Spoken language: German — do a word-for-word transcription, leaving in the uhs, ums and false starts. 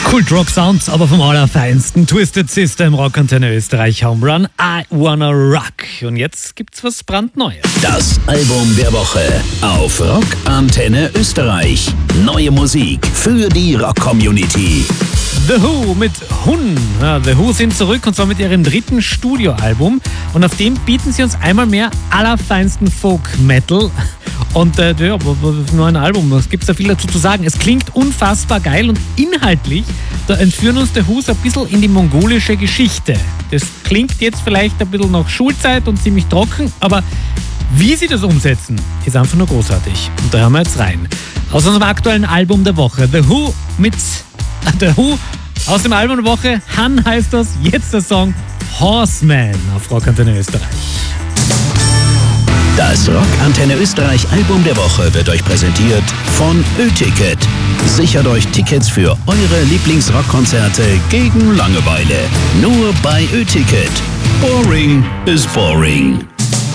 Kult-Rock Sounds, aber vom Allerfeinsten. Twisted Sister im Rockantenne Österreich Home Run. I Wanna Rock. Und jetzt gibt's was brandneues. Das Album der Woche auf Rockantenne Österreich. Neue Musik für die Rock-Community. The Who mit Hun. Ja, The Who sind zurück und zwar mit ihrem dritten Studioalbum. Und auf dem bieten sie uns einmal mehr allerfeinsten Folk-Metal. Und äh, ja, nur ein Album, was gibt's da viel dazu zu sagen? Es klingt unfassbar geil und inhaltlich, da entführen uns The Who ein bisschen in die mongolische Geschichte. Das klingt jetzt vielleicht ein bisschen nach Schulzeit und ziemlich trocken, aber wie sie das umsetzen, ist einfach nur großartig. Und da hören wir jetzt rein. Aus unserem aktuellen Album der Woche, The Who mit The Who aus dem Album der Woche, Han heißt das, jetzt der Song Horseman auf Rockantenne Österreich. Das Rockantenne Österreich Album der Woche wird euch präsentiert von Ö-Ticket. Sichert euch Tickets für eure Lieblingsrockkonzerte gegen Langeweile. Nur bei Ö-Ticket. Boring is boring.